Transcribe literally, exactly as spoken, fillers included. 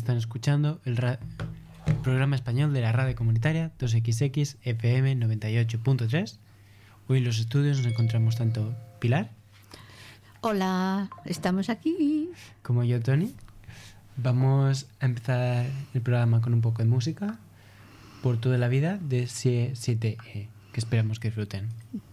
están escuchando el, ra- el programa español de la radio comunitaria dos equis equis F M noventa y ocho punto tres. Hoy en los estudios nos encontramos tanto Pilar. Hola, estamos aquí. Como yo, Tony. Vamos a empezar el programa con un poco de música por toda la vida de siete E, que esperamos que disfruten.